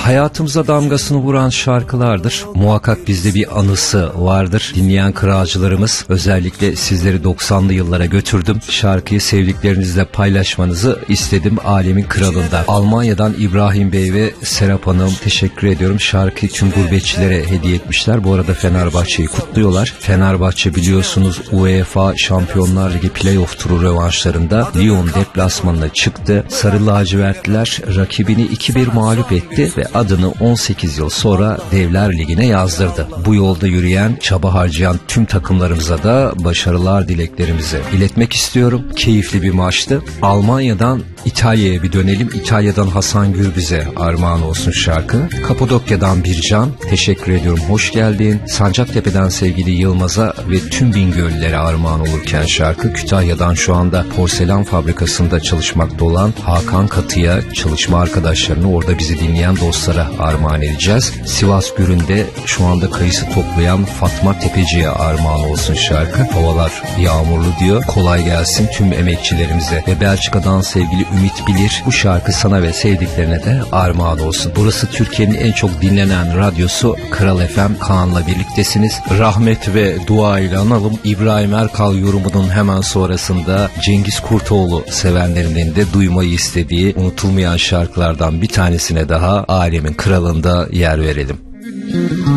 hayatımıza damgasını vuran şarkılardır. Muhakkak bizde bir anısı vardır. Dinleyen kralcılarımız, özellikle sizleri 90'lı yıllara götürdüm. Şarkıyı sevdiklerinizle paylaşmanızı istedim Alemin Kralı'nda. Almanya'dan İbrahim Bey ve Serap Hanım, teşekkür ediyorum. Şarkıyı tüm gurbetçilere hediye etmişler. Bu arada Fenerbahçe'yi kutluyorlar. Fenerbahçe biliyorsunuz UEFA Şampiyonlar Ligi playoff turu rövanşlarında Lyon deplasmanına çıktı. Sarı lacivertliler rakibini 2-1 mağlup etti ve adını 18 yıl sonra Devler Ligi'ne yazdırdı. Bu yolda yürüyen, çaba harcayan tüm takımlarımıza da başarılar dileklerimizi iletmek istiyorum. Keyifli bir maçtı. Almanya'dan İtalya'ya bir dönelim. İtalya'dan Hasan Gürbüz'e armağan olsun şarkı. Kapadokya'dan Bircan, teşekkür ediyorum. Hoş geldin. Sancaktepe'den sevgili Yılmaz'a ve tüm Bingöllülere armağan olurken şarkı. Kütahya'dan şu anda porselen fabrikasında çalışmakta olan Hakan Katı'ya, çalışma arkadaşlarını, orada bizi dinleyen dostlara armağan edeceğiz. Sivas Gürün'de şu anda kayısı toplayan Fatma Tepeci'ye armağan olsun şarkı. Havalar yağmurlu diyor. Kolay gelsin tüm emekçilerimize. Ve Belçika'dan sevgili Ümit Bilir, bu şarkı sana ve sevdiklerine de armağan olsun. Burası Türkiye'nin en çok dinlenen radyosu Kral FM. Kaan'la birliktesiniz. Rahmet ve dua ile analım. İbrahim Erkal yorumunun hemen sonrasında Cengiz Kurtoğlu sevenlerinin de duymayı istediği unutulmayan şarkılardan bir tanesine daha Alemin Kralı'nda yer verelim.